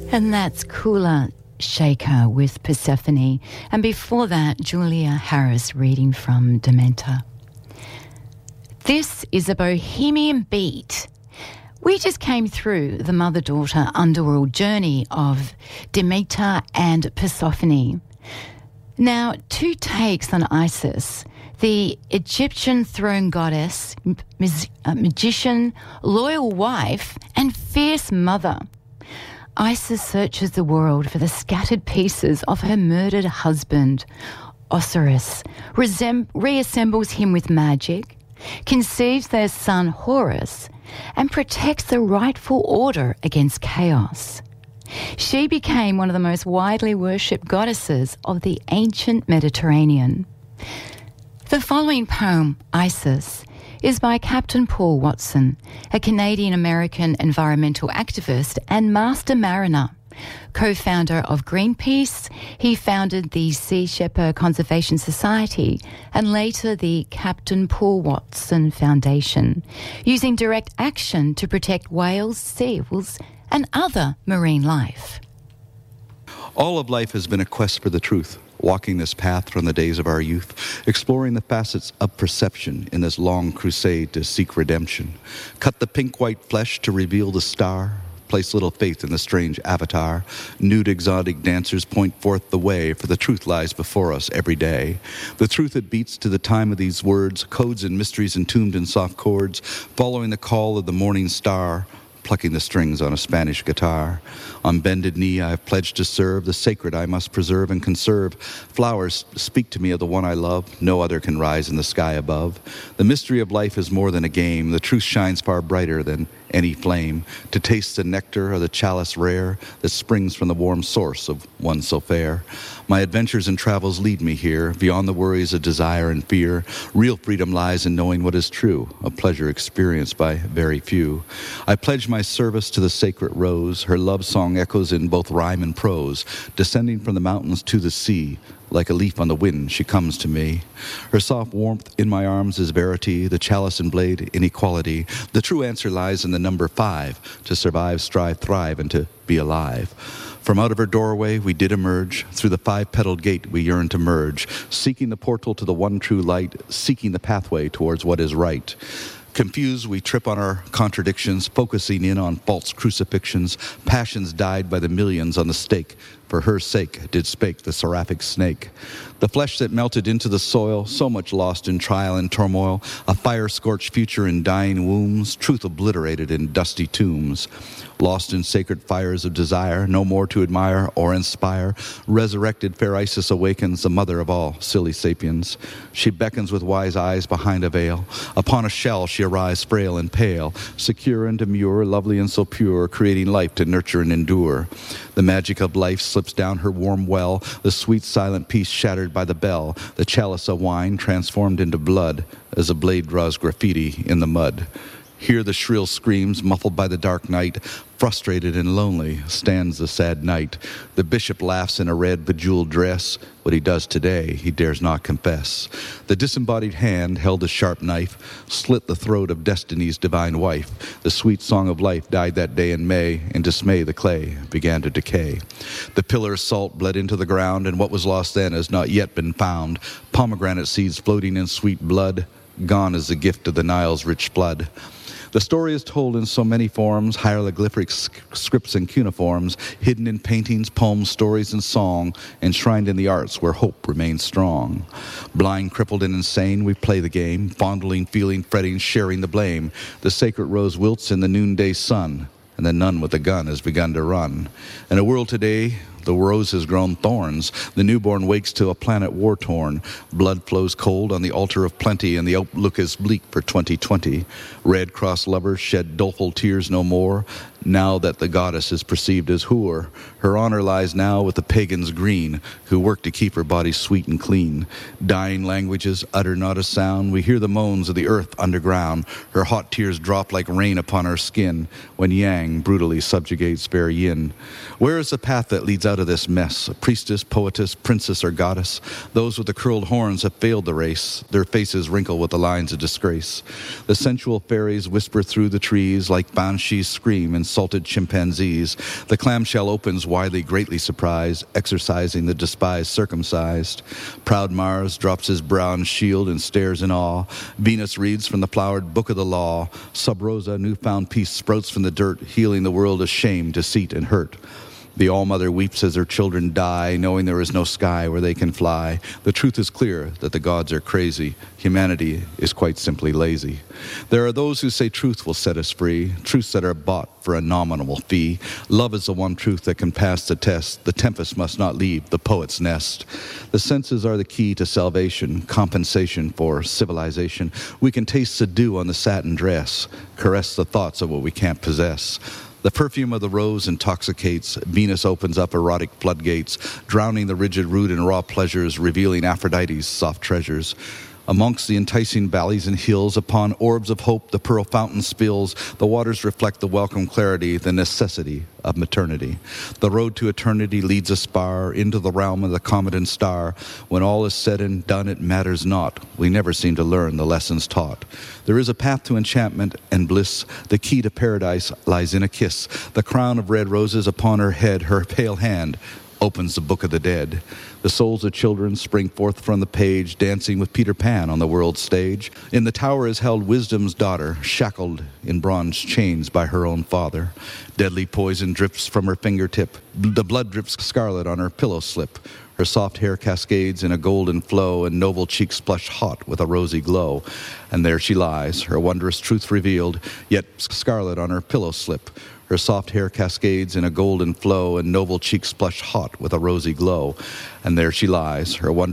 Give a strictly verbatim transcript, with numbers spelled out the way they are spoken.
And that's Kula Shaker with Persephone. And before that, Julia Harris reading from Demeter. This is a bohemian beat. We just came through the mother-daughter underworld journey of Demeter and Persephone. Now, two takes on Isis, the Egyptian throne goddess, mag- uh, magician, loyal wife, and fierce mother. Isis searches the world for the scattered pieces of her murdered husband. Osiris resem- reassembles him with magic, conceives their son Horus, and protects the rightful order against chaos. She became one of the most widely worshipped goddesses of the ancient Mediterranean. The following poem, Isis, is by Captain Paul Watson, a Canadian-American environmental activist and master mariner. Co-founder of Greenpeace, he founded the Sea Shepherd Conservation Society and later the Captain Paul Watson Foundation, using direct action to protect whales, seals, and other marine life. All of life has been a quest for the truth. Walking this path from the days of our youth, exploring the facets of perception in this long crusade to seek redemption. Cut the pink-white flesh to reveal the star. Place little faith in the strange avatar. Nude exotic dancers point forth the way, for the truth lies before us every day. The truth that beats to the time of these words, codes and mysteries entombed in soft chords, following the call of the morning star, plucking the strings on a Spanish guitar. On bended knee I have pledged to serve the sacred I must preserve and conserve. Flowers speak to me of the one I love. No other can rise in the sky above. The mystery of life is more than a game. The truth shines far brighter than any flame. To taste the nectar of the chalice rare that springs from the warm source of one so fair. My adventures and travels lead me here, beyond the worries of desire and fear. Real freedom lies in knowing what is true, a pleasure experienced by very few. I pledge my service to the sacred rose. Her love song echoes in both rhyme and prose, descending from the mountains to the sea. Like a leaf on the wind, she comes to me. Her soft warmth in my arms is verity, the chalice and blade, inequality. The true answer lies in the number five, to survive, strive, thrive, and to be alive. From out of her doorway we did emerge, through the five-petaled gate we yearn to merge, seeking the portal to the one true light, seeking the pathway towards what is right. Confused, we trip on our contradictions, focusing in on false crucifixions. Passions died by the millions on the stake. For her sake did spake the seraphic snake. The flesh that melted into the soil, so much lost in trial and turmoil. A fire-scorched future in dying wombs, truth obliterated in dusty tombs. Lost in sacred fires of desire, no more to admire or inspire. Resurrected fair Isis awakens, the mother of all silly sapiens. She beckons with wise eyes behind a veil. Upon a shell she arrives frail and pale, secure and demure, lovely and so pure, creating life to nurture and endure. The magic of life slips down her warm well, the sweet silent peace shattered by the bell, the chalice of wine transformed into blood as a blade draws graffiti in the mud. Hear the shrill screams muffled by the dark night. Frustrated and lonely stands the sad knight. The bishop laughs in a red bejeweled dress. What he does today he dares not confess. The disembodied hand held a sharp knife, slit the throat of destiny's divine wife. The sweet song of life died that day in May. In dismay the clay began to decay. The pillar of salt bled into the ground, and what was lost then has not yet been found. Pomegranate seeds floating in sweet blood, gone is the gift of the Nile's rich flood. The story is told in so many forms, hieroglyphic scripts and cuneiforms, hidden in paintings, poems, stories, and song, enshrined in the arts where hope remains strong. Blind, crippled, and insane, we play the game, fondling, feeling, fretting, sharing the blame. The sacred rose wilts in the noonday sun, and the nun with the gun has begun to run. In a world today, the rose has grown thorns. The newborn wakes to a planet war-torn. Blood flows cold on the altar of plenty, and the outlook is bleak for twenty twenty. Red Cross lovers shed doleful tears no more, now that the goddess is perceived as Hur. Her honor lies now with the pagans green, who work to keep her body sweet and clean. Dying languages utter not a sound. We hear the moans of the earth underground. Her hot tears drop like rain upon our skin, when Yang brutally subjugates fair Yin. Where is the path that leads out of this mess? A priestess, poetess, princess, or goddess? Those with the curled horns have failed the race, their faces wrinkle with the lines of disgrace. The sensual fairies whisper through the trees, like banshees scream in insulted chimpanzees. The clamshell opens widely, greatly surprised, exercising the despised circumcised. Proud Mars drops his brown shield and stares in awe. Venus reads from the flowered book of the law. Sub Rosa, newfound peace sprouts from the dirt, healing the world of shame, deceit, and hurt. The All-Mother weeps as her children die, knowing there is no sky where they can fly. The truth is clear that the gods are crazy. Humanity is quite simply lazy. There are those who say truth will set us free, truths that are bought for a nominal fee. Love is the one truth that can pass the test. The tempest must not leave the poet's nest. The senses are the key to salvation, compensation for civilization. We can taste the dew on the satin dress, caress the thoughts of what we can't possess. The perfume of the rose intoxicates. Venus opens up erotic floodgates, drowning the rigid root in raw pleasures, revealing Aphrodite's soft treasures. Amongst the enticing valleys and hills, upon orbs of hope the pearl fountain spills. The waters reflect the welcome clarity, the necessity of maternity. The road to eternity leads us far into the realm of the comet and star. When all is said and done, it matters not. We never seem to learn the lessons taught. There is a path to enchantment and bliss. The key to paradise lies in a kiss. The crown of red roses upon her head, her pale hand opens the book of the dead. The souls of children spring forth from the page, dancing with Peter Pan on the world stage. In the tower is held wisdom's daughter, shackled in bronze chains by her own father. Deadly poison drips from her fingertip. The blood drips scarlet on her pillow slip. Her soft hair cascades in a golden flow, and noble cheeks blush hot with a rosy glow. And there she lies, her wondrous truth revealed, yet scarlet on her pillow slip. Her soft hair cascades in a golden flow, and noble cheeks blush hot with a rosy glow. And there she lies, her wondrous